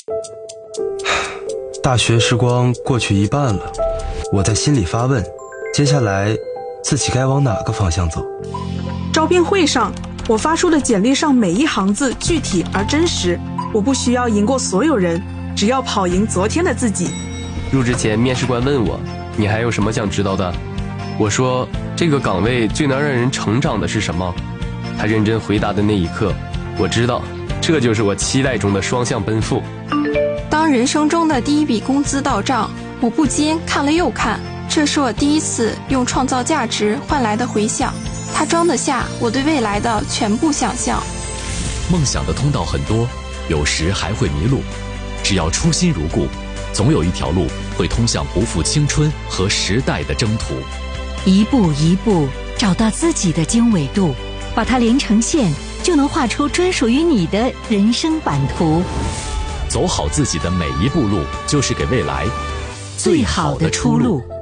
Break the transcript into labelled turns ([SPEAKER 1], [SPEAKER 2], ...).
[SPEAKER 1] 大学时光过去一半了，我在心里发问，接下来自己该往哪个方向走？
[SPEAKER 2] 招聘会上，我发出的简历上每一行字具体而真实，我不需要赢过所有人，只要跑赢昨天的自己。
[SPEAKER 3] 入职前，面试官问我，你还有什么想知道的？我说，这个岗位最能让人成长的是什么？他认真回答的那一刻，我知道，这就是我期待中的双向奔赴。
[SPEAKER 4] 当人生中的第一笔工资到账，我不禁看了又看，这是我第一次用创造价值换来的回响，它装得下我对未来的全部想象。
[SPEAKER 5] 梦想的通道很多，有时还会迷路，只要初心如故，总有一条路会通向不负青春和时代的征途。
[SPEAKER 6] 一步一步找到自己的经纬度，把它连成线，就能画出专属于你的人生版图。
[SPEAKER 5] 走好自己的每一步路，就是给未来
[SPEAKER 6] 最好的出路。